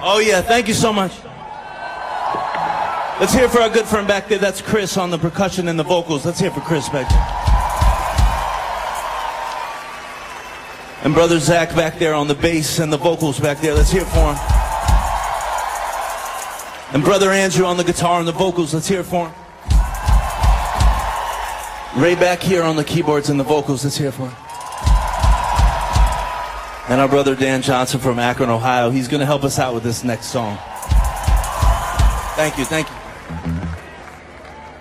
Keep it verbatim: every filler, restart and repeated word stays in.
Oh yeah, thank you so much. Let's hear it for our good friend back there. That's Chris on the percussion and the vocals. Let's hear it for Chris back there. And brother Zach back there on the bass and the vocals back there. Let's hear it for him. And brother Andrew on the guitar and the vocals. Let's hear it for him. Ray back here on the keyboards and the vocals. Let's hear it for him. And our brother Dan Johnson from Akron, Ohio. He's going to help us out with this next song. Thank you, thank you.